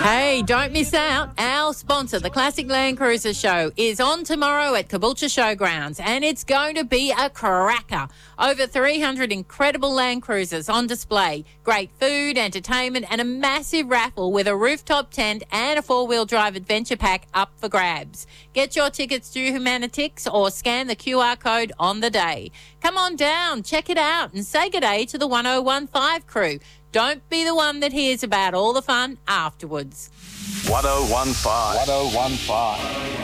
Hey, don't miss out. Our sponsor, the Classic Land Cruiser Show, is on tomorrow at Caboolture Showgrounds, and it's going to be a cracker. Over 300 incredible Land Cruisers on display, great food, entertainment, and a massive raffle with a rooftop tent and a four-wheel drive adventure pack up for grabs. Get your tickets through Humanitix or scan the QR code on the day. Come on down, check it out, and say good day to the 1015 crew. Don't be the one that hears about all the fun afterwards. 1015. 1015.